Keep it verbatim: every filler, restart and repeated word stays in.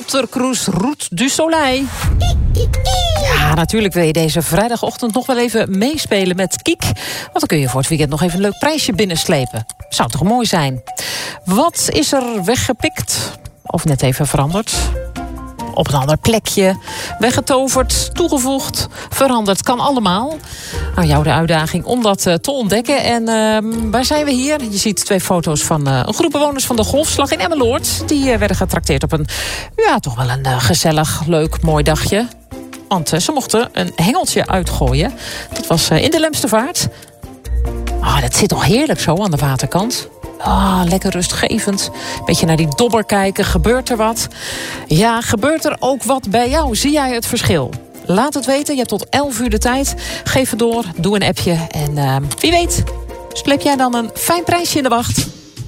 Watercruise Route du Soleil. Ja, natuurlijk wil je deze vrijdagochtend nog wel even meespelen met Kiek. Want dan kun je voor het weekend nog even een leuk prijsje binnenslepen. Zou toch mooi zijn? Wat is er weggepikt? Of net even veranderd? Op een ander plekje, weggetoverd, toegevoegd, veranderd. Kan allemaal. Aan jou de uitdaging om dat uh, te ontdekken. En uh, waar zijn we hier? Je ziet twee foto's van uh, een groep bewoners van de Golfslag in Emmeloord. Die uh, werden getrakteerd op een, ja, toch wel een uh, gezellig, leuk, mooi dagje. Want uh, ze mochten een hengeltje uitgooien. Dat was uh, in de Lemstervaart. Oh, dat zit toch heerlijk zo aan de waterkant. Ah, oh, lekker rustgevend. Beetje naar die dobber kijken. Gebeurt er wat? Ja, gebeurt er ook wat bij jou? Zie jij het verschil? Laat het weten. Je hebt tot elf uur de tijd. Geef het door. Doe een appje. En uh, wie weet, sleep jij dan een fijn prijsje in de wacht.